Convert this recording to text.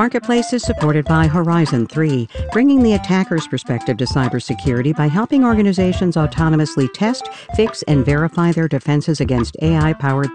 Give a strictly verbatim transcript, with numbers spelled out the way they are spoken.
Marketplace is supported by Horizon three, bringing the attacker's perspective to cybersecurity by helping organizations autonomously test, fix, and verify their defenses against A I-powered